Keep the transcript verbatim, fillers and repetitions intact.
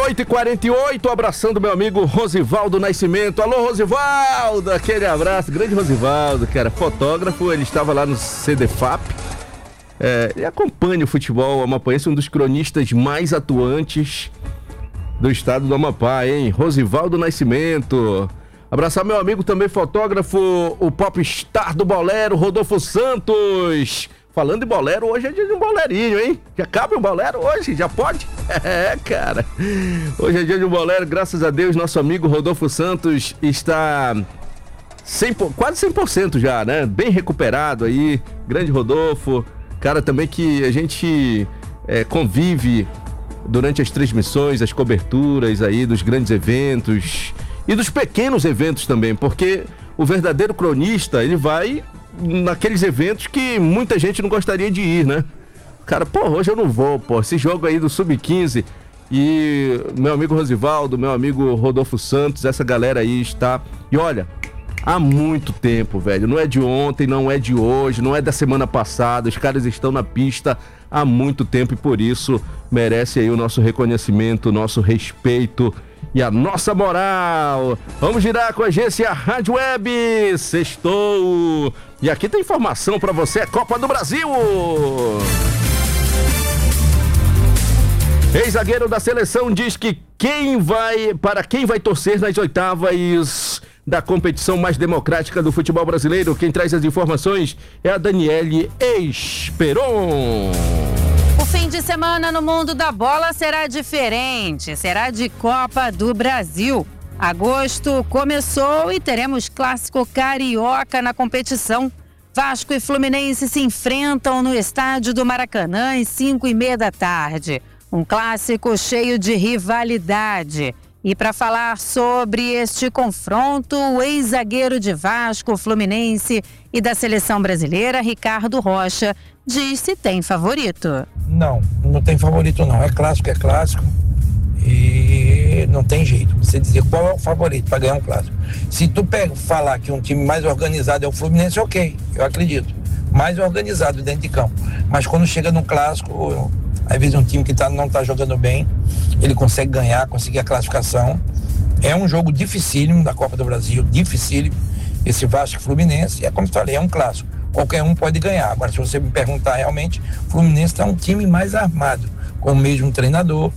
oito e quarenta e oito, abraçando meu amigo Rosivaldo Nascimento. Alô, Rosivaldo, aquele abraço, grande Rosivaldo, cara, fotógrafo, ele estava lá no C D F A P, é, ele acompanha o futebol amapaense, um dos cronistas mais atuantes do estado do Amapá, hein? Rosivaldo Nascimento. Abraçar meu amigo também fotógrafo, o popstar do bolero, Rodolfo Santos. Falando em bolero, hoje é dia de um bolerinho, hein? Já cabe um bolero hoje? Já pode? É, cara. Hoje é dia de um bolero, graças a Deus, nosso amigo Rodolfo Santos está cem, quase cem por cento já, né? Bem recuperado aí. Grande Rodolfo. Cara também que a gente é, convive durante as transmissões, as coberturas aí dos grandes eventos e dos pequenos eventos também, porque o verdadeiro cronista, ele vai naqueles eventos que muita gente não gostaria de ir, né? Cara, pô, hoje eu não vou, pô, esse jogo aí do sub quinze e meu amigo Rosivaldo, meu amigo Rodolfo Santos, essa galera aí está, e olha, há muito tempo, velho, não é de ontem, não é de hoje, não é da semana passada, os caras estão na pista há muito tempo e por isso merece aí o nosso reconhecimento, o nosso respeito e a nossa moral. Vamos girar com a agência Rádio Web, sextou. E aqui tem informação pra você, é Copa do Brasil. Ex-zagueiro da seleção diz que quem vai, para quem vai torcer nas oitavas da competição mais democrática do futebol brasileiro. Quem traz as informações é a Daniele Esperon. O fim de semana no mundo da bola será diferente, será de Copa do Brasil. Agosto começou e teremos clássico carioca na competição. Vasco e Fluminense se enfrentam no estádio do Maracanã às cinco e meia da tarde. Um clássico cheio de rivalidade. E para falar sobre este confronto, o ex-zagueiro de Vasco, Fluminense e da seleção brasileira, Ricardo Rocha, diz se tem favorito. Não, não tem favorito não. É clássico, é clássico. E não tem jeito. Você dizer qual é o favorito para ganhar um clássico. Se tu pega, falar que um time mais organizado é o Fluminense, ok, eu acredito. Mais organizado dentro de campo. Mas quando chega no clássico, às vezes um time que tá, não está jogando bem, ele consegue ganhar, conseguir a classificação. É um jogo dificílimo da Copa do Brasil, dificílimo. Esse Vasco e Fluminense, é como eu falei, é um clássico. Qualquer um pode ganhar. Agora, se você me perguntar realmente, o Fluminense é um time mais armado, com o mesmo treinador.